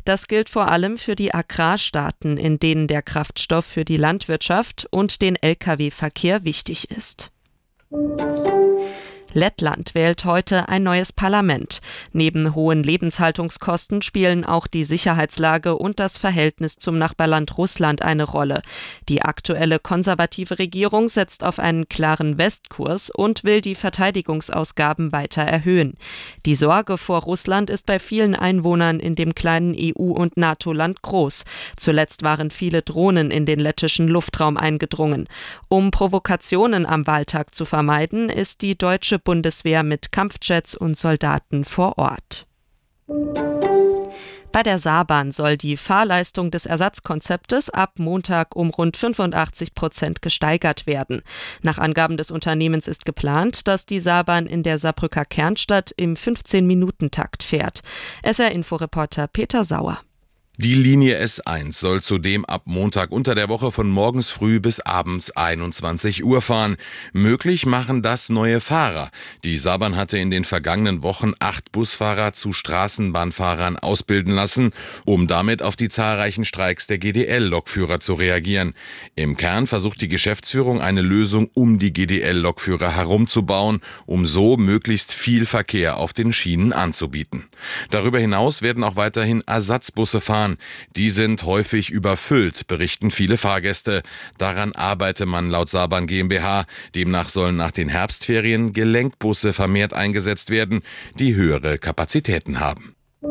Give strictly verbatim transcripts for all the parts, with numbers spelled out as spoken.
Das gilt vor allem für die Agrarstaaten, in denen der Kraftstoff für die Landwirtschaft und den L K W-Verkehr wichtig ist. Lettland wählt heute ein neues Parlament. Neben hohen Lebenshaltungskosten spielen auch die Sicherheitslage und das Verhältnis zum Nachbarland Russland eine Rolle. Die aktuelle konservative Regierung setzt auf einen klaren Westkurs und will die Verteidigungsausgaben weiter erhöhen. Die Sorge vor Russland ist bei vielen Einwohnern in dem kleinen E U- und NATO-Land groß. Zuletzt waren viele Drohnen in den lettischen Luftraum eingedrungen. Um Provokationen am Wahltag zu vermeiden, ist die deutsche Bundeswehr mit Kampfjets und Soldaten vor Ort. Bei der Saarbahn soll die Fahrleistung des Ersatzkonzeptes ab Montag um rund fünfundachtzig Prozent gesteigert werden. Nach Angaben des Unternehmens ist geplant, dass die Saarbahn in der Saarbrücker Kernstadt im fünfzehn-Minuten-Takt fährt. S R-Info-Reporter Peter Sauer. Die Linie S eins soll zudem ab Montag unter der Woche von morgens früh bis abends einundzwanzig Uhr fahren. Möglich machen das neue Fahrer. Die Saarbahn hatte in den vergangenen Wochen acht Busfahrer zu Straßenbahnfahrern ausbilden lassen, um damit auf die zahlreichen Streiks der G D L-Lokführer zu reagieren. Im Kern versucht die Geschäftsführung eine Lösung, um die G D L-Lokführer herumzubauen, um so möglichst viel Verkehr auf den Schienen anzubieten. Darüber hinaus werden auch weiterhin Ersatzbusse fahren. Die sind häufig überfüllt, berichten viele Fahrgäste. Daran arbeite man laut Saarbahn GmbH. Demnach sollen nach den Herbstferien Gelenkbusse vermehrt eingesetzt werden, die höhere Kapazitäten haben.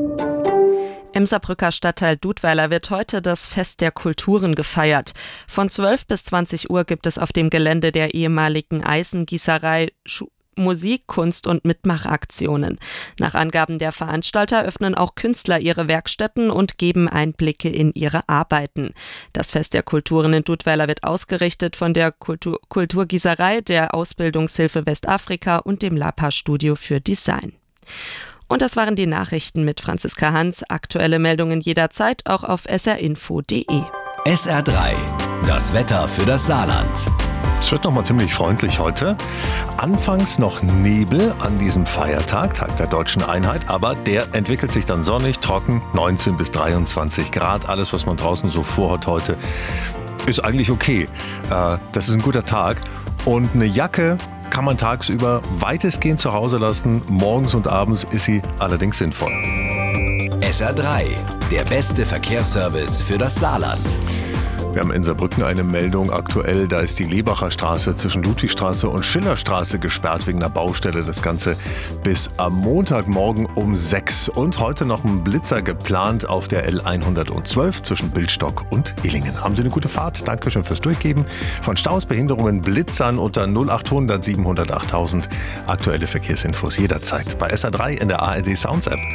Im Saarbrücker Stadtteil Dudweiler wird heute das Fest der Kulturen gefeiert. Von zwölf bis zwanzig Uhr gibt es auf dem Gelände der ehemaligen Eisengießerei Schu- Musik, Kunst und Mitmachaktionen. Nach Angaben der Veranstalter öffnen auch Künstler ihre Werkstätten und geben Einblicke in ihre Arbeiten. Das Fest der Kulturen in Dudweiler wird ausgerichtet von der Kultur- Kulturgießerei, der Ausbildungshilfe Westafrika und dem Lapa-Studio für Design. Und das waren die Nachrichten mit Franziska Hans. Aktuelle Meldungen jederzeit auch auf s r info punkt d e. S R drei, das Wetter für das Saarland. Es wird noch mal ziemlich freundlich heute. Anfangs noch Nebel an diesem Feiertag, Tag der Deutschen Einheit, aber der entwickelt sich dann sonnig, trocken, neunzehn bis dreiundzwanzig Grad. Alles, was man draußen so vorhat heute, ist eigentlich okay. Das ist ein guter Tag und eine Jacke kann man tagsüber weitestgehend zu Hause lassen. Morgens und abends ist sie allerdings sinnvoll. S R drei, der beste Verkehrsservice für das Saarland. Wir haben in Saarbrücken eine Meldung aktuell, da ist die Lebacher Straße zwischen Ludwigstraße und Schillerstraße gesperrt wegen einer Baustelle. Das Ganze bis am Montagmorgen um sechs. Und heute noch ein Blitzer geplant auf der L hundertzwölf zwischen Bildstock und Illingen. Haben Sie eine gute Fahrt? Dankeschön fürs Durchgeben. Von Staus, Behinderungen, Blitzern unter null achthundert siebenhundert achttausend. Aktuelle Verkehrsinfos jederzeit bei S R drei in der A R D Sounds App.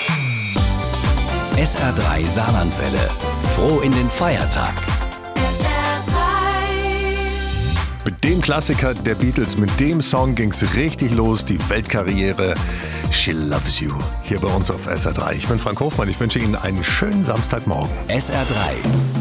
S R drei Saarlandwelle. Froh in den Feiertag. Mit dem Klassiker der Beatles, mit dem Song ging es richtig los, die Weltkarriere She Loves You, hier bei uns auf S R drei. Ich bin Frank Hofmann, ich wünsche Ihnen einen schönen Samstagmorgen. S R drei.